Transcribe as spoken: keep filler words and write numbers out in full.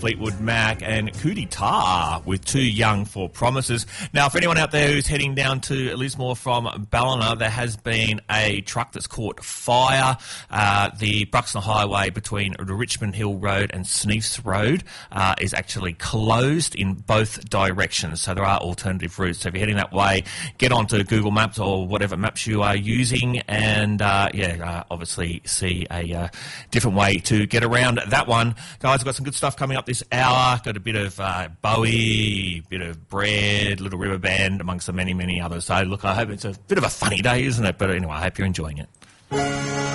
Fleetwood Mac, and Cootie Tar with Too Young for Promises. Now, for anyone out there who's heading down to Lismore from Ballina, there has been a truck that's caught fire. Uh, the Bruxner Highway between Richmond Hill Road and Sneefs Road uh, is actually closed in both directions, so there are alternative routes. So if you're heading that way, get onto Google Maps or whatever maps you are using, and uh, yeah, uh, obviously see a uh, different way to get around that one. Guys, I've got some good stuff coming up this hour. Got a bit of uh, Bowie, bit of Bread, Little River Band, amongst the many, many others. So look, I hope it's a bit of a funny day, isn't it? But anyway, I hope you're enjoying it.